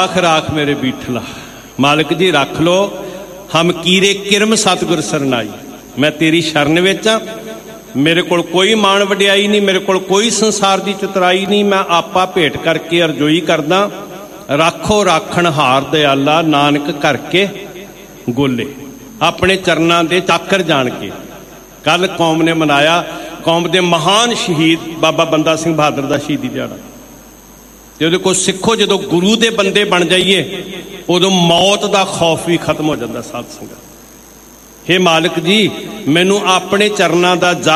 राख राख मेरे बीठला। मालिक जी रख लो, हम कीरे किरम सतगुर सरनाई। मैं तेरी शरण विच आ, मेरे कोल कोई मान वडियाई नहीं, मेरे कोल कोई संसार की चतुराई नहीं। मैं आपा भेंट करके अरजोई करदा, राखो राखण हार दयाला, नानक करके गोले। अपने चरनां दे चाकर जान के कल कौम ने मनाया कौम के महान शहीद बाबा बंदा सिंह बहादुर का शहीदी दिहाड़ा। जो को सिखो, जो गुरु के बंदे बन जाइए उदों मौत का खौफ भी खत्म हो जाता। साध संगत, हे मालिक जी मैनू अपने चरनां दा